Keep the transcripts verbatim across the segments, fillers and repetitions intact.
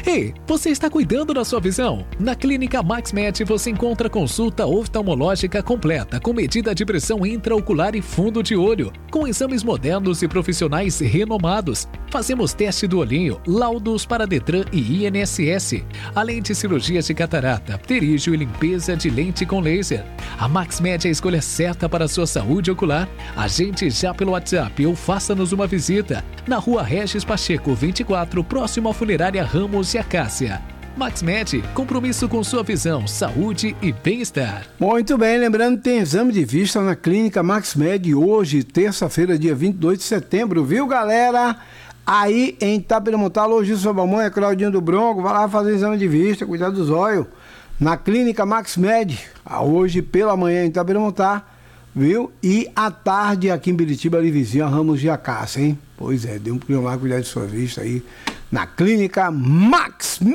Ei, você está cuidando da sua visão? Na Clínica MaxMed você encontra consulta oftalmológica completa com medida de pressão intraocular e fundo de olho, com exames modernos e profissionais renomados. Fazemos teste do olhinho, laudos para Detran e I N S S, além de cirurgias de catarata, pterígio e limpeza de lente com laser. A MaxMed é a escolha certa para a sua saúde ocular. Agende já pelo WhatsApp ou faça-nos uma visita na Rua Regis Pacheco vinte e quatro, próximo à Funerária Ramos e Acácia. MaxMed, compromisso com sua visão, saúde e bem-estar. Muito bem, lembrando que tem exame de vista na Clínica MaxMed hoje, terça-feira, dia vinte e dois de setembro, viu, galera? Aí em Itapiramutá, Logista Sobamonha, Claudinho do Bronco, vai lá fazer exame de vista, cuidar dos olhos, na Clínica MaxMed, hoje pela manhã em Itapiramutá, viu? E à tarde aqui em Biritiba, ali vizinho, a Ramos de Acácia, hein? Pois é, dê um pulinho lá, cuidar de sua vista aí, na Clínica MaxMed,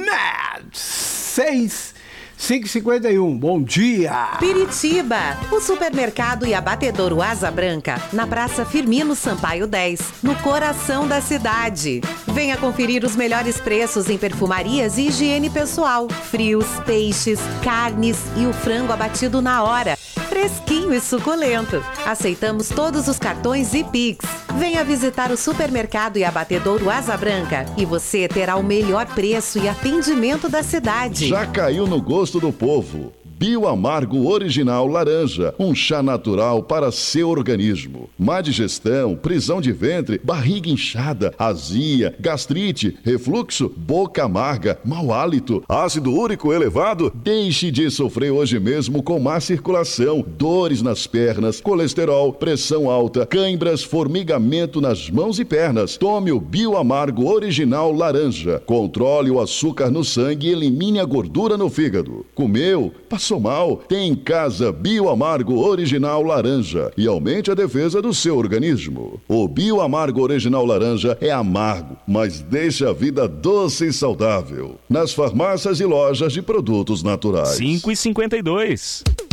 seis cinco e cinquenta e um, bom dia! Piritiba, o supermercado e abatedouro Asa Branca, na Praça Firmino Sampaio dez, no coração da cidade. Venha conferir os melhores preços em perfumarias e higiene pessoal, frios, peixes, carnes e o frango abatido na hora, fresquinho e suculento. Aceitamos todos os cartões e Pix. Venha visitar o supermercado e abatedouro Asa Branca e você terá o melhor preço e atendimento da cidade. Já caiu no gosto do povo. Bioamargo Original Laranja, um chá natural para seu organismo. Má digestão, prisão de ventre, barriga inchada, azia, gastrite, refluxo, boca amarga, mau hálito, ácido úrico elevado? Deixe de sofrer hoje mesmo com má circulação, dores nas pernas, colesterol, pressão alta, cãibras, formigamento nas mãos e pernas. Tome o Bioamargo Original Laranja. Controle o açúcar no sangue e elimine a gordura no fígado. Comeu? Passou mal? Tem em casa Bioamargo Original Laranja e aumente a defesa do seu organismo. O Bioamargo Original Laranja é amargo, mas deixa a vida doce e saudável. Nas farmácias e lojas de produtos naturais. cinco e cinquenta e dois.